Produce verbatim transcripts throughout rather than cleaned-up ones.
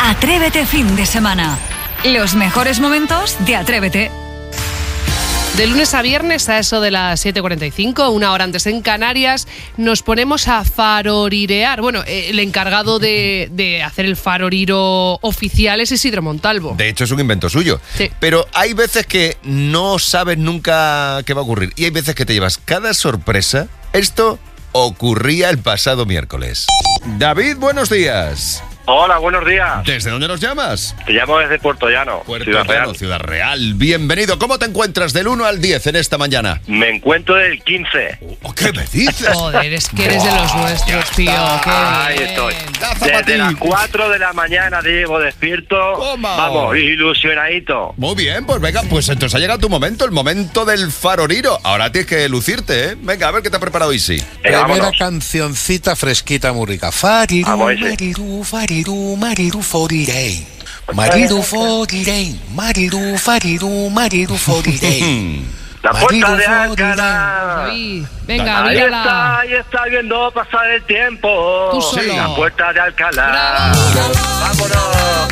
Atrévete fin de semana. Los mejores momentos de Atrévete. De lunes a viernes a eso de las siete cuarenta y cinco, una hora antes en Canarias, nos ponemos a farorirear. Bueno, el encargado de, de hacer el faroriro oficial es Isidro Montalvo. De hecho, es un invento suyo. Sí. Pero hay veces que no sabes nunca qué va a ocurrir. Y hay veces que te llevas cada sorpresa. Esto ocurría el pasado miércoles. David, buenos días. Hola, buenos días. ¿Desde dónde nos llamas? Te llamo desde Puerto Llano, Puerto Ciudad Llano, Real. Ciudad Real. Bienvenido. ¿Cómo te encuentras del uno al diez en esta mañana? Me encuentro del quince. Oh, ¿qué me dices? Joder, es que eres de los nuestros, tío. Qué Ahí bien. estoy. Taza para ti. Desde las cuatro de la mañana llevo despierto. Toma. Vamos, ilusionadito. Muy bien, pues venga, pues entonces ha llegado tu momento, el momento del faroriro. Ahora tienes que lucirte, ¿eh? Venga, a ver qué te ha preparado Isi. Venga, Primera vámonos. cancioncita fresquita, muy rica. Fariru, Vamos, ese. mariru, fariru, mariru, forirei. Mariru, forirei. Mariru, fariru, mariru, forirei. La puerta Mariru, de forirei. Alcalá. David, venga, Ahí mírala. está, ahí está viendo pasar el tiempo. Tú solo. La puerta de Alcalá. Bravo. Vámonos.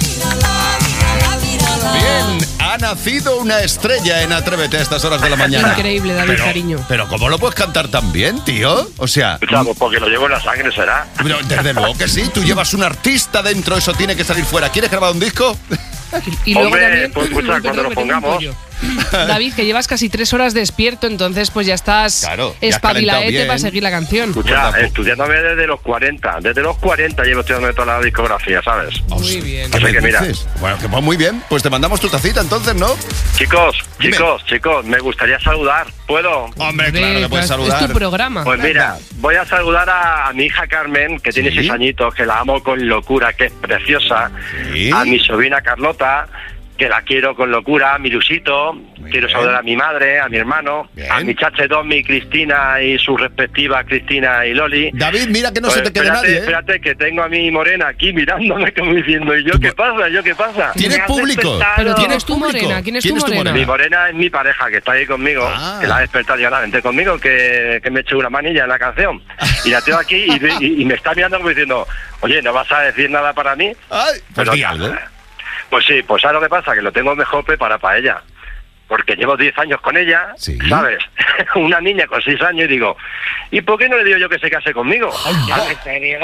Bien, ha nacido una estrella en Atrévete a estas horas de la mañana. Increíble, David, pero, cariño. Pero ¿cómo lo puedes cantar tan bien, tío? O sea, Escuchamos, porque lo llevo en la sangre, ¿será? pero desde luego que sí, tú llevas un artista dentro, eso tiene que salir fuera. ¿Quieres grabar un disco? Y luego Hombre, también, pues escucha, perdón, cuando lo que tengo un pongamos. pollo. David, que llevas casi tres horas despierto, entonces pues ya estás Claro, ya has calentado espabilaete bien. para seguir la canción. Escucha, Pues, estudiándome desde los cuarenta. Desde los cuarenta llevo estudiando toda la discografía, ¿sabes? Muy bien. ¿Qué Así me que mira. dices? Bueno, que pues muy bien, pues te mandamos tu tacita entonces, ¿no? Chicos, Dime. chicos, chicos, me gustaría saludar. ¿Puedo? Hombre, claro que Ve, puedes es saludar. tu programa. Pues mira, voy a saludar a, a mi hija Carmen, que tiene Sí. seis añitos, que la amo con locura, que es preciosa. Sí. A mi sobrina Carlota, que la quiero con locura. A mi Lusito. Muy Quiero bien. saludar a mi madre, a mi hermano. Bien. A mi chache Domi, Cristina y sus respectivas Cristina y Loli. David, mira que no Pues se te quede espérate, nadie, ¿eh? espérate, que tengo a mi morena aquí mirándome como diciendo, ¿y yo Tu qué mo- pasa? ¿Yo qué pasa? ¿Tienes Me has público? despertado. Pero ¿quién ¿Tienes es tu público? morena? ¿Quién es ¿Quién tu es tu morena? morena? Mi morena es mi pareja, que está ahí conmigo, Ah. que la ha despertado ya, vente conmigo, que, que me eche una manilla en la canción. Y la tengo aquí y, y- y me está mirando como diciendo, oye, ¿no vas a decir nada para mí? Ay, pues Pero- di algo. Pues sí, pues ¿sabes lo que pasa? Que lo tengo mejor preparado para ella. Porque llevo diez años con ella, Sí. ¿sabes? Una niña con seis años y digo, ¿y por qué no le digo yo que se case conmigo? ¿En serio?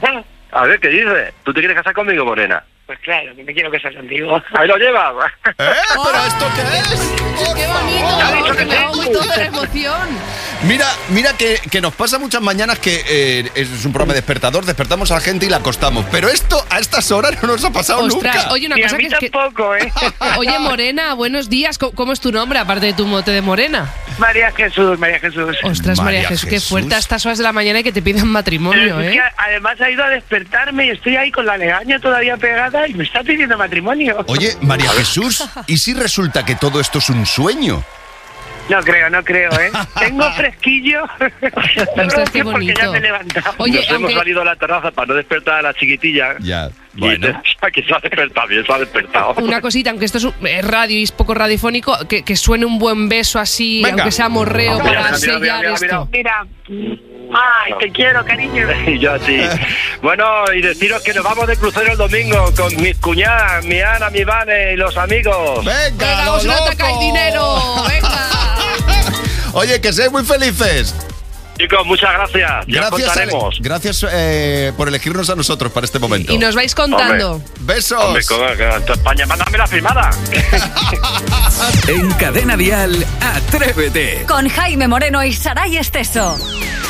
A ver, ¿qué dice? ¿Tú te quieres casar conmigo, morena? Pues claro, que me quiero casar contigo. Ahí lo llevas. ¿Eh? ¿Pero esto qué es? ¡Qué bonito! Ya he dicho Que que me sí. hago toda la emoción. Mira, mira que, que nos pasa muchas mañanas que eh, es un programa despertador, despertamos a la gente y la acostamos. Pero esto a estas horas no nos ha pasado Ostras, nunca. oye, una Y a cosa mí que es que... tampoco, ¿eh? Oye, Morena, buenos días. ¿Cómo, cómo es tu nombre, aparte de tu mote de Morena? María Jesús, María Jesús. Ostras, María, María Jesús, qué Jesús. fuerte a estas horas de la mañana y que te piden matrimonio, Pero es ¿eh? que además ha ido a despertarme y estoy ahí con la legaña todavía pegada y me está pidiendo matrimonio. Oye, María Jesús, ¿y si resulta que todo esto es un sueño? No creo, no creo, ¿eh? Tengo fresquillo. Ostras, qué Porque ya bonito. me he levantado. Oye, Nos hemos aunque- salido a la terraza para no despertar a la chiquitilla. Ya, Y bueno. te- que se ha despertado bien, se ha despertado. Una cosita, aunque esto es, un- es radio y es poco radiofónico, que, que suene un buen beso así, Venga. aunque sea morreo, Mira, para mira, mira, sellar mira, esto. Mira. Ay, te quiero, cariño. Y yo a ti. Bueno, y deciros que nos vamos de crucero el domingo con mis cuñadas, mi Ana, mi Vane y los amigos. ¡Venga, Venga, lo vamos a loco! atacar el dinero. Venga. Oye, que seáis muy felices. Chicos, muchas gracias. Ya Gracias, contaremos. Ale- gracias eh, por elegirnos a nosotros para este momento. Y nos vais contando. Besos. Hombre, con, con toda España, mándame la firmada. En Cadena Dial, Atrévete. Con Jaime Moreno y Saray Esteso.